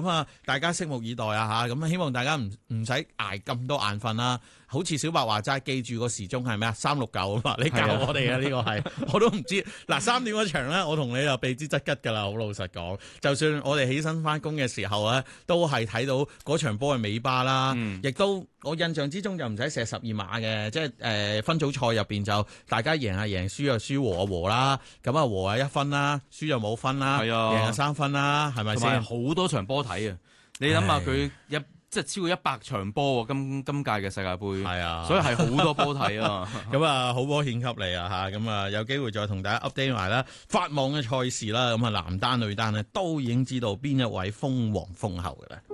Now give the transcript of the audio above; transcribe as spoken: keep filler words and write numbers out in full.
咁啊，大家拭目以待啊嚇！咁希望大家唔唔使捱咁多眼瞓啦。好似小白話齋，記住個時鐘係咩啊？三六九啊嘛，你教我哋嘅呢個係，我都唔知。嗱，三點嗰場咧，我同你就避之則吉㗎啦。好老實講，就算我哋起身翻工嘅時候咧，都係睇到嗰場波嘅尾巴啦。亦、嗯、都我印象之中就唔使射十二碼嘅，即係誒、呃、分組賽入邊就大家贏啊贏，輸啊輸，和啊和啦。咁啊和啊一分啦，輸就冇分啦，贏啊三分啦，係咪先？ 好多場波睇啊！你諗下佢一。即係超過一百場波喎，今今屆嘅世界盃，係啊，所以係好多波睇啊！ 咁啊，好波獻給你啊嚇！咁啊，有機會再同大家 update 埋啦，法網嘅賽事啦，咁啊男單女單咧都已經知道邊一位封王封后嘅啦。